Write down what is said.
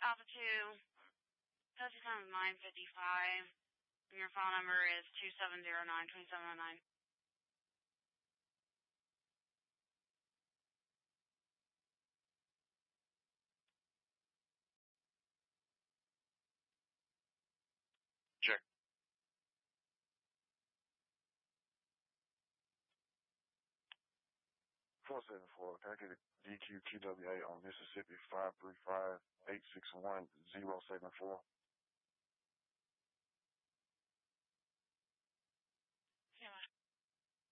Alpha 2, 955. And your phone number is 2709-2709. Check. 474. Can I get a DQQWA on Mississippi 535-861-074?